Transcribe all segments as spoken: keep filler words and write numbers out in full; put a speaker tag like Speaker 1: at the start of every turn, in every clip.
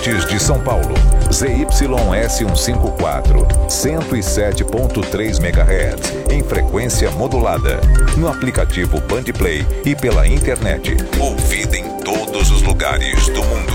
Speaker 1: Bandeirantes de São Paulo, Z Y S cento e cinquenta e quatro, cento e sete ponto três megahertz, em frequência modulada, no aplicativo Bandplay e pela internet, ouvida em todos os lugares do mundo.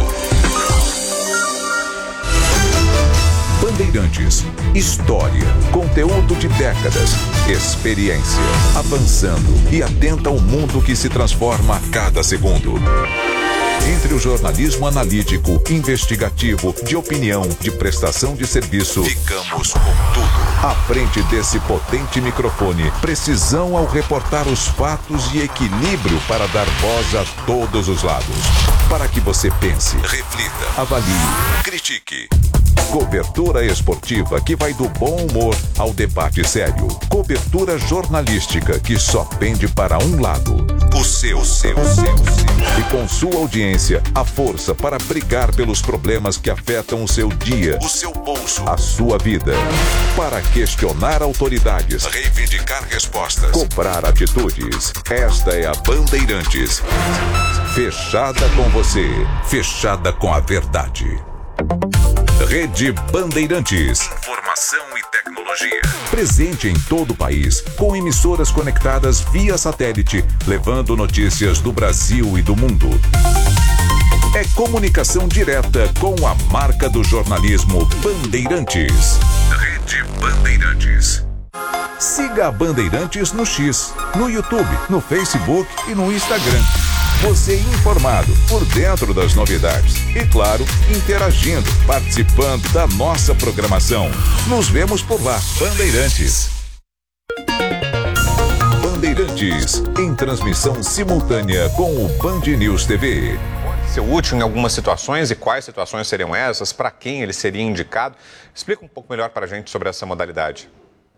Speaker 1: Bandeirantes, história, conteúdo de décadas, experiência, avançando e atenta ao mundo que se transforma a cada segundo. Entre o jornalismo analítico, investigativo, de opinião, de prestação de serviço, ficamos com tudo. À frente desse potente microfone, precisão ao reportar os fatos e equilíbrio para dar voz a todos os lados. Para que você pense, reflita, avalie, critique. Cobertura esportiva que vai do bom humor ao debate sério. Cobertura jornalística que só pende para um lado. O seu, seu, seu, seu. E com sua audiência, a força para brigar pelos problemas que afetam o seu dia, o seu bolso, a sua vida. Para questionar autoridades, reivindicar respostas, cobrar atitudes. Esta é a Bandeirantes. Fechada com você, fechada com a verdade. Rede Bandeirantes. Informação e tecnologia. Presente em todo o país, com emissoras conectadas via satélite, levando notícias do Brasil e do mundo. É comunicação direta com a marca do jornalismo Bandeirantes. Rede Bandeirantes. Siga a Bandeirantes no X, no YouTube, no Facebook e no Instagram. Você informado, por dentro das novidades. E claro, interagindo, participando da nossa programação. Nos vemos por lá. Bandeirantes. Bandeirantes, em transmissão simultânea com o Band News T V.
Speaker 2: Pode ser útil em algumas situações, e quais situações seriam essas? Para quem ele seria indicado? Explica um pouco melhor para a gente sobre essa modalidade.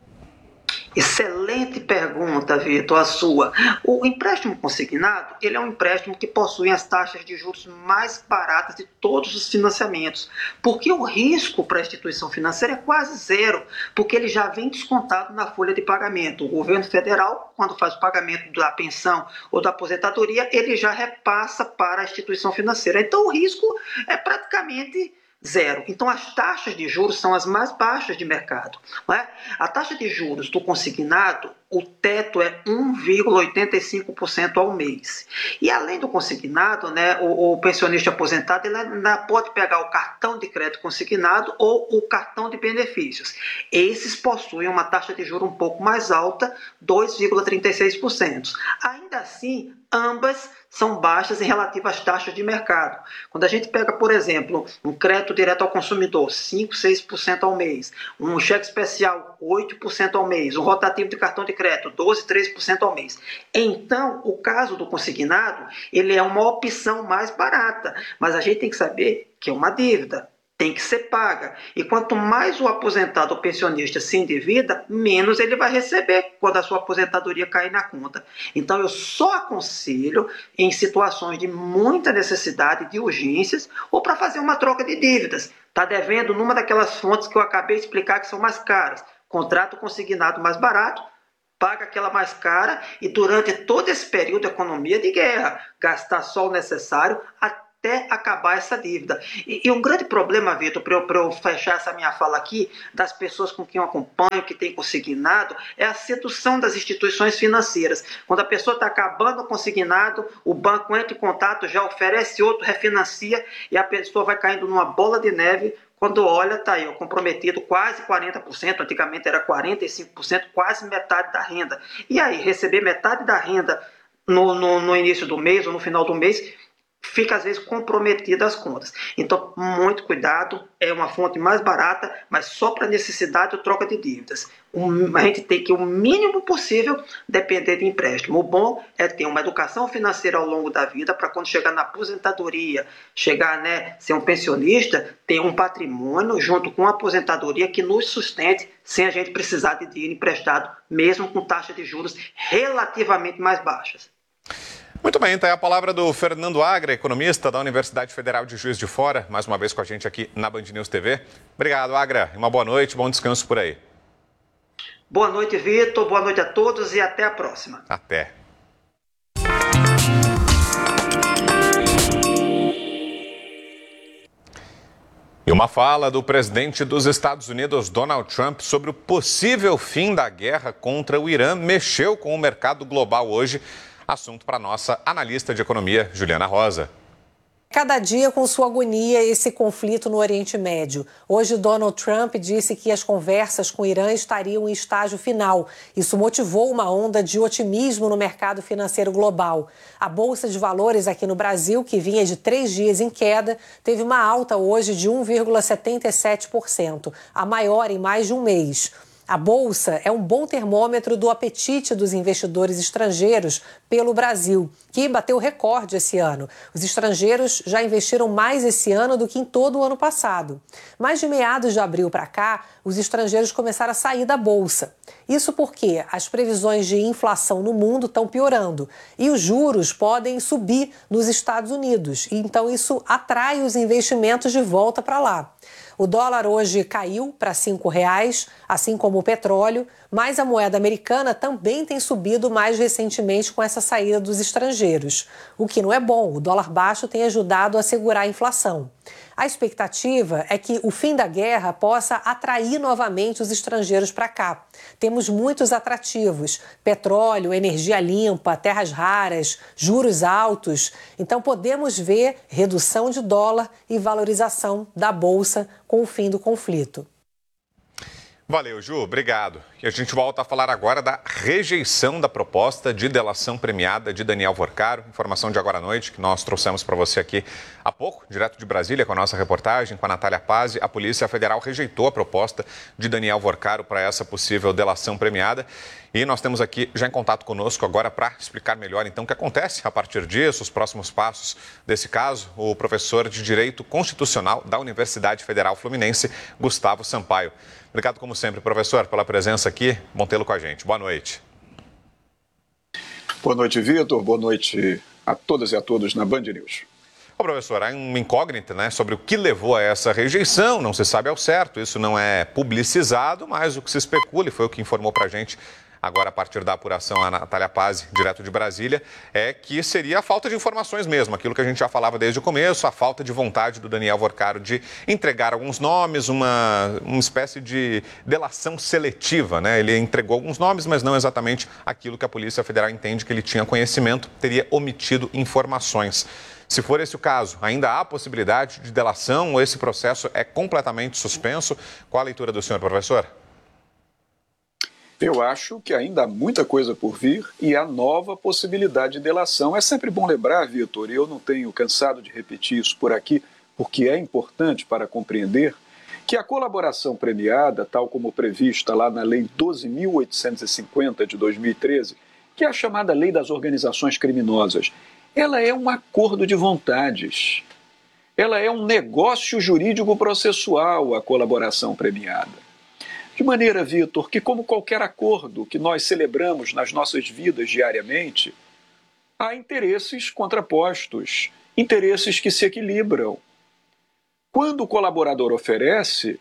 Speaker 3: Excelente pergunta, Vitor, a sua. O empréstimo consignado, ele é um empréstimo que possui as taxas de juros mais baratas de todos os financiamentos, porque o risco para a instituição financeira é quase zero, porque ele já vem descontado na folha de pagamento. O governo federal, quando faz o pagamento da pensão ou da aposentadoria, ele já repassa para a instituição financeira. Então o risco é praticamente zero. Então as taxas de juros são as mais baixas de mercado. Não é? A taxa de juros do consignado, o teto é um vírgula oitenta e cinco por cento ao mês. E além do consignado, né, o, o pensionista aposentado ele ainda pode pegar o cartão de crédito consignado ou o cartão de benefícios. Esses possuem uma taxa de juros um pouco mais alta, dois vírgula trinta e seis por cento. Ainda assim, ambas são baixas em relação às taxas de mercado. Quando a gente pega, por exemplo, um crédito direto ao consumidor, cinco, seis por cento ao mês, um cheque especial, oito por cento ao mês, um rotativo de cartão de crédito, doze, treze por cento ao mês. Então, o caso do consignado, ele é uma opção mais barata, mas a gente tem que saber que é uma dívida. Tem que ser paga. E quanto mais o aposentado ou pensionista se endivida, menos ele vai receber quando a sua aposentadoria cair na conta. Então eu só aconselho em situações de muita necessidade, de urgências, ou para fazer uma troca de dívidas. Está devendo numa daquelas fontes que eu acabei de explicar que são mais caras. Contrato consignado mais barato, paga aquela mais cara e durante todo esse período de economia de guerra, gastar só o necessário até até acabar essa dívida. E, e um grande problema, Vitor, para eu, para eu fechar essa minha fala aqui, das pessoas com quem eu acompanho, que tem consignado, é a sedução das instituições financeiras. Quando a pessoa está acabando o consignado, o banco entra em contato, já oferece outro, refinancia, e a pessoa vai caindo numa bola de neve. Quando olha, está aí, ó, comprometido quase quarenta por cento, antigamente era quarenta e cinco por cento, quase metade da renda. E aí, receber metade da renda no, no, no início do mês ou no final do mês, fica às vezes comprometida as contas. Então, muito cuidado, é uma fonte mais barata, mas só para necessidade ou troca de dívidas. A gente tem que, o mínimo possível, depender de empréstimo. O bom é ter uma educação financeira ao longo da vida, para quando chegar na aposentadoria, chegar, né, ser um pensionista, ter um patrimônio junto com a aposentadoria que nos sustente, sem a gente precisar de dinheiro emprestado, mesmo com taxas de juros relativamente mais baixas.
Speaker 2: Muito bem, então é a palavra do Fernando Agra, economista da Universidade Federal de Juiz de Fora, mais uma vez com a gente aqui na Band News T V. Obrigado, Agra. Uma boa noite, bom descanso por aí.
Speaker 3: Boa noite, Vitor. Boa noite a todos e até a próxima.
Speaker 2: Até. Uma fala do presidente dos Estados Unidos, Donald Trump, sobre o possível fim da guerra contra o Irã mexeu com o mercado global hoje. Assunto para nossa analista de economia, Juliana Rosa.
Speaker 4: Cada dia com sua agonia esse conflito no Oriente Médio. Hoje, Donald Trump disse que as conversas com o Irã estariam em estágio final. Isso motivou uma onda de otimismo no mercado financeiro global. A Bolsa de Valores aqui no Brasil, que vinha de três dias em queda, teve uma alta hoje de um vírgula setenta e sete por cento, a maior em mais de um mês. A Bolsa é um bom termômetro do apetite dos investidores estrangeiros pelo Brasil, que bateu recorde esse ano. Os estrangeiros já investiram mais esse ano do que em todo o ano passado. Mas de meados de abril para cá, os estrangeiros começaram a sair da Bolsa. Isso porque as previsões de inflação no mundo estão piorando e os juros podem subir nos Estados Unidos. Então isso atrai os investimentos de volta para lá. O dólar hoje caiu para cinco reais, assim como o petróleo, mas a moeda americana também tem subido mais recentemente com essa saída dos estrangeiros. O que não é bom, o dólar baixo tem ajudado a segurar a inflação. A expectativa é que o fim da guerra possa atrair novamente os estrangeiros para cá. Temos muitos atrativos: petróleo, energia limpa, terras raras, juros altos. Então podemos ver redução de dólar e valorização da Bolsa com o fim do conflito.
Speaker 2: Valeu, Ju, obrigado. E a gente volta a falar agora da rejeição da proposta de delação premiada de Daniel Vorcaro. Informação de agora à noite que nós trouxemos para você aqui há pouco, direto de Brasília, com a nossa reportagem, com a Natália Pazzi. A Polícia Federal rejeitou a proposta de Daniel Vorcaro para essa possível delação premiada. E nós temos aqui, já em contato conosco agora, para explicar melhor então o que acontece a partir disso, os próximos passos desse caso, o professor de Direito Constitucional da Universidade Federal Fluminense, Gustavo Sampaio. Obrigado, como sempre, professor, pela presença aqui. Bom tê-lo com a gente. Boa noite.
Speaker 5: Boa noite, Vitor. Boa noite a todas e a todos na Band News.
Speaker 2: Ô, professor, há uma incógnita, né, sobre o que levou a essa rejeição. Não se sabe ao certo. Isso não é publicizado, mas o que se especula, e foi o que informou para a gente agora a partir da apuração a Natália Pazzi, direto de Brasília, é que seria a falta de informações mesmo, aquilo que a gente já falava desde o começo, a falta de vontade do Daniel Vorcaro de entregar alguns nomes, uma, uma espécie de delação seletiva, né? Ele entregou alguns nomes, mas não exatamente aquilo que a Polícia Federal entende que ele tinha conhecimento, teria omitido informações. Se for esse o caso, ainda há possibilidade de delação ou esse processo é completamente suspenso? Qual a leitura do senhor, professor?
Speaker 5: Eu acho que ainda há muita coisa por vir e há nova possibilidade de delação. É sempre bom lembrar, Vitor, e eu não tenho cansado de repetir isso por aqui, porque é importante para compreender, que a colaboração premiada, tal como prevista lá na Lei doze mil oitocentos e cinquenta de dois mil e treze, que é a chamada Lei das Organizações Criminosas, ela é um acordo de vontades. Ela é um negócio jurídico processual, a colaboração premiada. De maneira, Vitor, que como qualquer acordo que nós celebramos nas nossas vidas diariamente, há interesses contrapostos, interesses que se equilibram. Quando o colaborador oferece,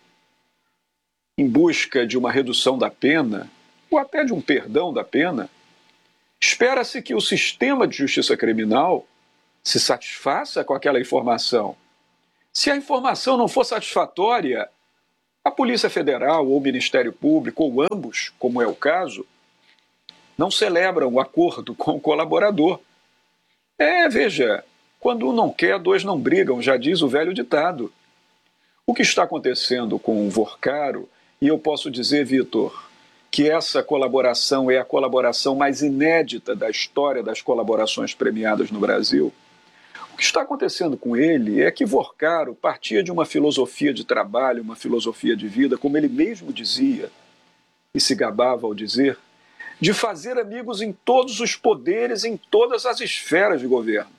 Speaker 5: em busca de uma redução da pena, ou até de um perdão da pena, espera-se que o sistema de justiça criminal se satisfaça com aquela informação. Se a informação não for satisfatória, a Polícia Federal ou o Ministério Público, ou ambos, como é o caso, não celebram o acordo com o colaborador. É, veja, quando um não quer, dois não brigam, já diz o velho ditado. O que está acontecendo com o Vorcaro, e eu posso dizer, Vitor, que essa colaboração é a colaboração mais inédita da história das colaborações premiadas no Brasil. O que está acontecendo com ele é que Vorcaro partia de uma filosofia de trabalho, uma filosofia de vida, como ele mesmo dizia, e se gabava ao dizer, de fazer amigos em todos os poderes, em todas as esferas de governo.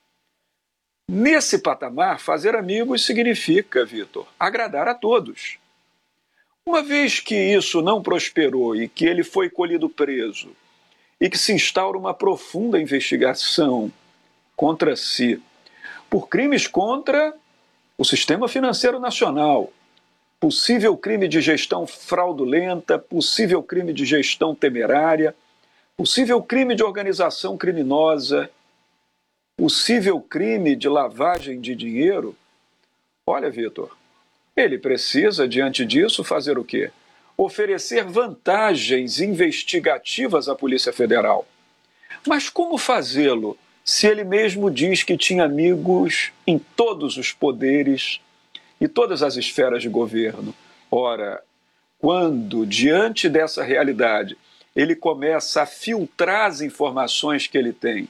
Speaker 5: Nesse patamar, fazer amigos significa, Vitor, agradar a todos. Uma vez que isso não prosperou e que ele foi colhido preso, e que se instaura uma profunda investigação contra si, por crimes contra o sistema financeiro nacional, possível crime de gestão fraudulenta, possível crime de gestão temerária, possível crime de organização criminosa, possível crime de lavagem de dinheiro. Olha, Vitor, Ele precisa, diante disso, fazer o quê? Oferecer vantagens investigativas à Polícia Federal. Mas como fazê-lo se ele mesmo diz que tinha amigos em todos os poderes e todas as esferas de governo? Ora, quando, diante dessa realidade, ele começa a filtrar as informações que ele tem,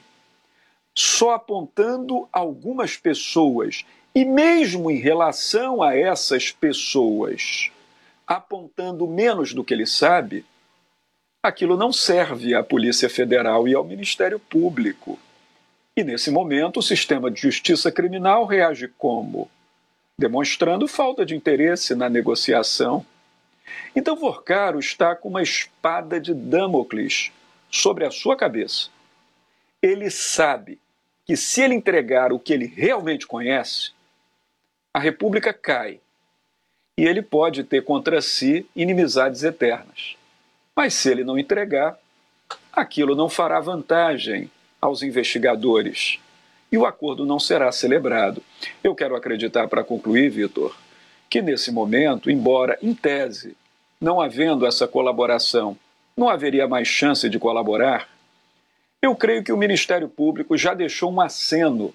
Speaker 5: só apontando algumas pessoas, e mesmo em relação a essas pessoas, apontando menos do que ele sabe, aquilo não serve à Polícia Federal e ao Ministério Público. E, nesse momento, o sistema de justiça criminal reage como? Demonstrando falta de interesse na negociação. Então, Vorcaro está com uma espada de Damocles sobre a sua cabeça. Ele sabe que, se ele entregar o que ele realmente conhece, a República cai e ele pode ter contra si inimizades eternas. Mas, se ele não entregar, aquilo não fará vantagem aos investigadores e o acordo não será celebrado. Eu quero acreditar, para concluir, Vitor, que nesse momento, embora em tese, não havendo essa colaboração, não haveria mais chance de colaborar, eu creio que o Ministério Público já deixou um aceno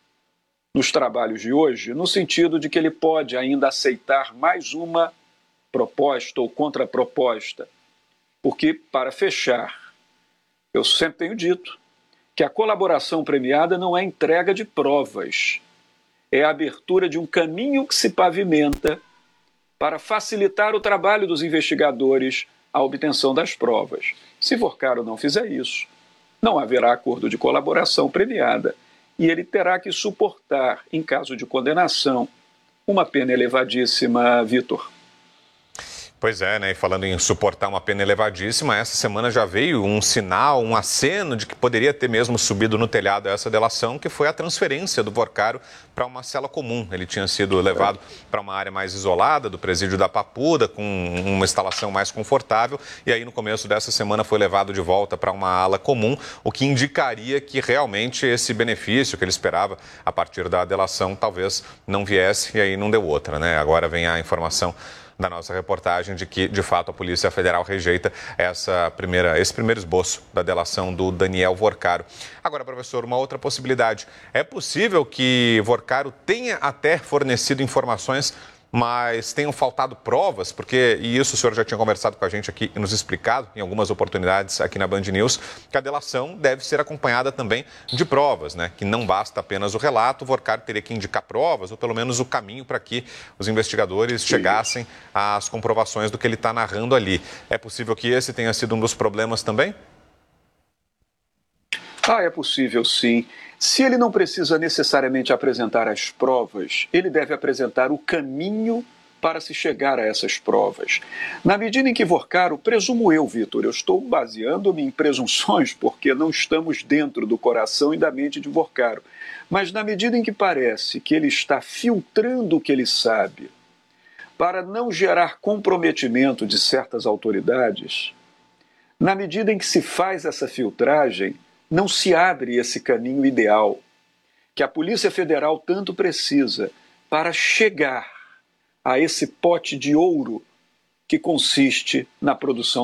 Speaker 5: nos trabalhos de hoje, no sentido de que ele pode ainda aceitar mais uma proposta ou contraproposta. Porque, para fechar, eu sempre tenho dito que a colaboração premiada não é entrega de provas, é a abertura de um caminho que se pavimenta para facilitar o trabalho dos investigadores à obtenção das provas. Se Vorcaro não fizer isso, não haverá acordo de colaboração premiada e ele terá que suportar, em caso de condenação, uma pena elevadíssima, Vitor.
Speaker 2: Pois é, né? E falando em suportar uma pena elevadíssima, essa semana já veio um sinal, um aceno de que poderia ter mesmo subido no telhado essa delação, que foi a transferência do Vorcaro para uma cela comum. Ele tinha sido levado para uma área mais isolada do presídio da Papuda, com uma instalação mais confortável, e aí no começo dessa semana foi levado de volta para uma ala comum, o que indicaria que realmente esse benefício que ele esperava a partir da delação talvez não viesse, e aí não deu outra, né? Agora vem a informação da nossa reportagem de que, de fato, a Polícia Federal rejeita essa primeira, esse primeiro esboço da delação do Daniel Vorcaro. Agora, professor, uma outra possibilidade. É possível que Vorcaro tenha até fornecido informações, mas tenham faltado provas, porque, e isso o senhor já tinha conversado com a gente aqui e nos explicado em algumas oportunidades aqui na Band News, que a delação deve ser acompanhada também de provas, né? Que não basta apenas o relato, o Vorcaro teria que indicar provas, ou pelo menos o caminho para que os investigadores chegassem às comprovações do que ele está narrando ali. É possível que esse tenha sido um dos problemas também?
Speaker 5: Ah, é possível sim. Se ele não precisa necessariamente apresentar as provas, ele deve apresentar o caminho para se chegar a essas provas. Na medida em que Vorcaro, presumo eu, Vitor, eu estou baseando-me em presunções porque não estamos dentro do coração e da mente de Vorcaro, mas na medida em que parece que ele está filtrando o que ele sabe para não gerar comprometimento de certas autoridades, na medida em que se faz essa filtragem, não se abre esse caminho ideal que a Polícia Federal tanto precisa para chegar a esse pote de ouro que consiste na produção